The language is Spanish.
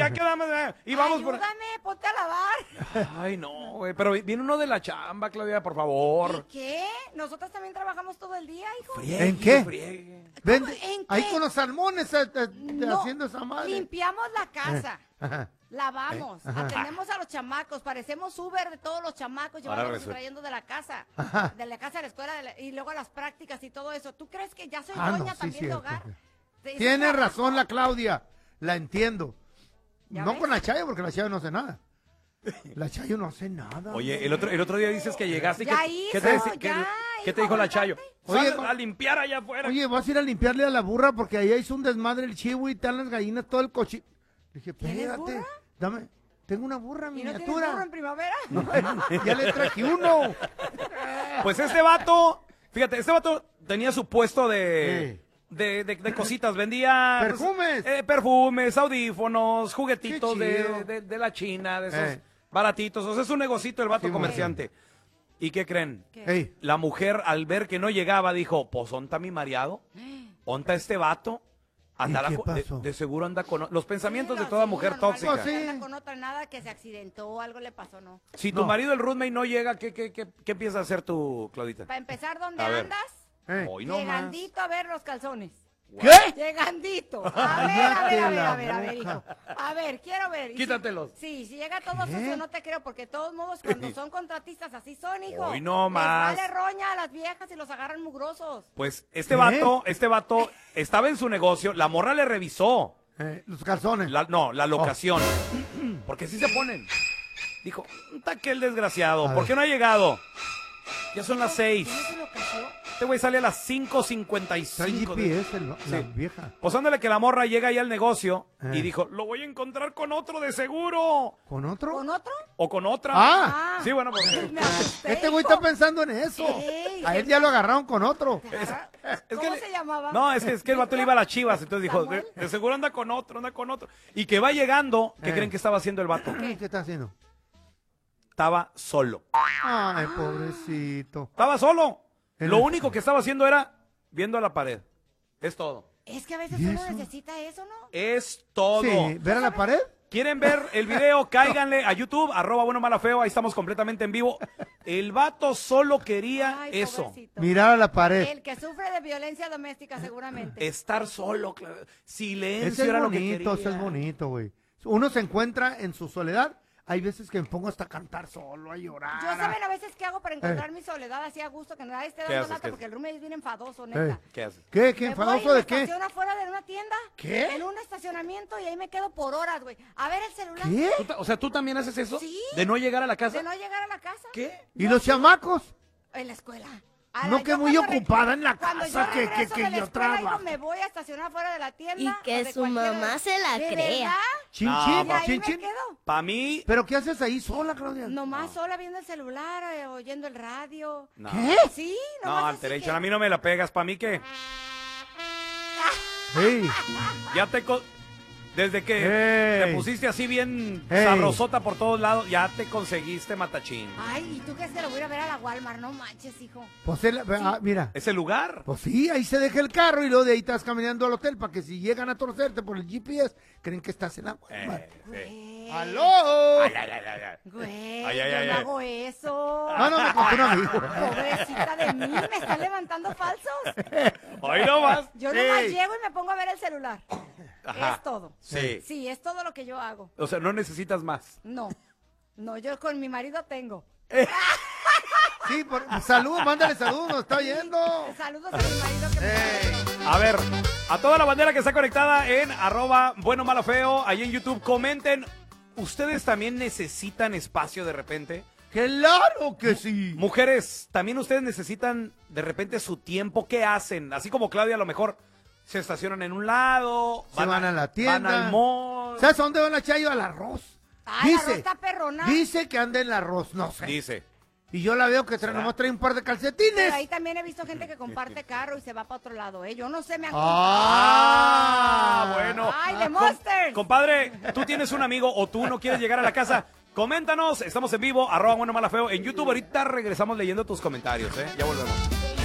ya quedamos, y vamos por... Ayúdame, ponte a lavar. Ay, no, güey, pero viene uno de la chamba, Claudia, por favor. ¿Y qué? Nosotros también trabajamos todo el día, hijo. Friegue, ¿En qué? friegue. Ven, ¿En qué? ahí con los salmones No, haciendo esa madre. limpiamos la casa. Ajá. Lavamos, Ajá. atendemos a los chamacos, parecemos Uber de todos los chamacos, llevándolos y resulta. trayendo de la casa, Ajá. de la casa a la escuela y luego a las prácticas y todo eso. ¿Tú crees que ya soy Ah, no, doña sí, también de cierto. hogar? Sí, Tiene sí, razón la Claudia, la entiendo. ¿Ya No ves? con la Chayo, porque la Chayo no hace nada. La Chayo no hace nada. Oye, el otro día dices que llegaste y Ya que, hizo, ¿qué te, ya, ¿qué te hijo, dijo la aguantate. Chayo? Oye, Sal a limpiar allá afuera. Oye, vas a ir a limpiarle a la burra porque allá hizo un desmadre el chivo y están las gallinas, todo el coche. Le dije, ¿Tienes espérate, burra? dame, tengo una burra ¿Y no tienes miniatura. burro en primavera? Ya le traje uno. Pues este vato, fíjate, este vato tenía su puesto de cositas, vendía pues, Perfumes. perfumes, audífonos, juguetitos Qué chido. de la China, de esos Eh. baratitos. O sea, es un negocito el vato Sí, comerciante. ¿Y qué creen? ¿Qué? Ey, La mujer, al ver que no llegaba, dijo, pues, ¿onta mi mareado? ¿Onta este vato? Andará qué de, pasó? de seguro anda con... Los pensamientos Sí, de toda sí, mujer normal, tóxica. Pues sí. anda con otra, nada que se accidentó, algo le pasó, ¿no? Si tu No. marido, el roommate, no llega, ¿qué empieza a hacer tú, Claudita? Para empezar, ¿dónde A ver. andas? Hoy no más. Llegandito a ver los calzones. ¿Qué? Llegandito. A ver, a ver, a ver, a ver, a ver, Cállate la hijo. A ver, quiero ver. Y si- Quítatelos. Sí, si llega todo sucio, no te creo, porque de todos modos, cuando son contratistas, así son, hijo. Hoy no Les más. vale roña a las viejas y los agarran mugrosos. Pues este vato estaba en su negocio, la morra le revisó, Los calzones. la locación, porque sí se ponen. Dijo, "¿Está aquel desgraciado? ¿Por qué no ha llegado? Ya son las 6. ¿Tienes una ocasión? Este güey sale a las Trae 5:55. GPS, la Sí. vieja. Pues ándale que la morra llega ahí al negocio y Eh. dijo, lo voy a encontrar con otro de seguro. ¿Con otro? ¿Con otro? O con otra. Ah. Sí, bueno, porque... Me asusté, Este güey hijo. está pensando en eso. Ey, A él ya lo agarraron con otro. Es ¿Cómo que se llamaba? No, es que el vato le iba a las Chivas, entonces dijo, ¿Samuel? de seguro anda con otro. Y que va llegando, ¿qué creen que estaba haciendo el vato? ¿Qué está haciendo? Estaba solo. Ay, pobrecito. Estaba solo. En Lo el- único que estaba haciendo era viendo a la pared. Es todo. Es que a veces ¿Y uno eso? necesita eso, ¿no? Es todo. Sí, ¿ver a la pared? ¿Quieren ver el video? Cáiganle a YouTube, @buenomalafeo, ahí estamos completamente en vivo. El vato solo quería Ay, eso. pobrecito. Mirar a la pared. El que sufre de violencia doméstica, seguramente. Estar solo, silencio Ese es era lo que bonito, quería. ese es bonito, güey. Uno se encuentra en su soledad. Hay veces que me pongo hasta a cantar solo, a llorar. Yo saben a veces qué hago para encontrar mi soledad así a gusto, que nadie esté ¿Qué dando haces? lata, ¿Qué porque el roommate es bien enfadoso, neta. Eh. ¿Qué haces? ¿Qué? ¿Qué Me voy y enfadoso me de qué? estaciono afuera de una tienda. ¿Qué? En un estacionamiento y ahí me quedo por horas, güey. A ver el celular. ¿Qué? O sea, ¿tú también haces eso? Sí. ¿De no llegar a la casa? De no llegar a la casa. ¿Qué? ¿Y los chamacos? En la escuela. No, que muy ocupada en la cuando casa, yo que regreso de la yo escuela, hijo, trabajo. me voy a estacionar fuera de la tienda. Y o que de su cualquier- mamá se la ¿De crea. verdad? Chin, No, chin, Y ahí chin, me chin. quedo. Para mí... ¿Pero qué haces ahí sola, Claudia? Nomás sola viendo el celular, oyendo el radio. No. ¿Qué? Sí, No, nomás al así derecho, que- a mí no me la pegas. ¿Para mí qué? Ey, Ya desde que Ey. te pusiste así bien Ey. sabrosota por todos lados, ya te conseguiste matachín. Ay, ¿y tú crees que lo voy a ir a ver a la Walmart? No manches, hijo. pues mira. Ese lugar. Pues sí, ahí se deja el carro y luego de ahí estás caminando al hotel para que si llegan a torcerte por el GPS, creen que estás en la Walmart. Sí. Güey. ¡Aló! Ay, ay, ay, ay, ay. Güey, Ay, ay, yo ay, no ay. hago eso. No, me contó un amigo. Pobrecita de mí, me están levantando falsos. Hoy no más. Yo Sí. nomás llego y me pongo a ver el celular. Ajá. Es todo. Sí. Sí, es todo lo que yo hago. O sea, no necesitas más. No, yo con mi marido tengo. Sí, saludos, mándale saludos, nos está oyendo. Saludos a mi marido que me A ver, a toda la bandera que está conectada en @buenomalafeo, ahí en YouTube, comenten. ¿Ustedes también necesitan espacio de repente? ¡Claro que sí! Mujeres, ¿también ustedes necesitan de repente su tiempo? ¿Qué hacen? Así como Claudia, a lo mejor se estacionan en un lado, Se van a la tienda. van al mall. ¿Sabes a dónde van a Chayo? Al arroz. Ay, la arroz está perrona. Dice que anda en el arroz, no sé. Dice. Y yo la veo que ¿Será? nomás trae un par de calcetines. Pero ahí también he visto gente que comparte carro y se va para otro lado, ¿eh? Yo no sé, me han Ah, bueno. ¡Ay, de Monsters! Compadre, tú tienes un amigo o tú no quieres llegar a la casa. Coméntanos, estamos en vivo, @buenomalafeo en YouTube. Ahorita regresamos leyendo tus comentarios, ¿eh? Ya volvemos.